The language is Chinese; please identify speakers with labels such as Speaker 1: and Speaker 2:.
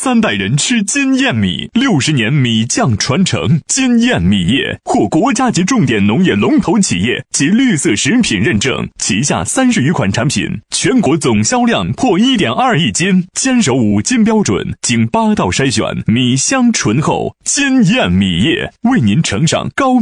Speaker 1: 3代人吃金燕米，60年米酱传承。金燕米业获国家级重点农业龙头企业及绿色食品认证，旗下30余款产品，全国总销量破1.2亿斤，坚守5金标准，经8道筛选，米香醇厚。金燕米业为您呈上高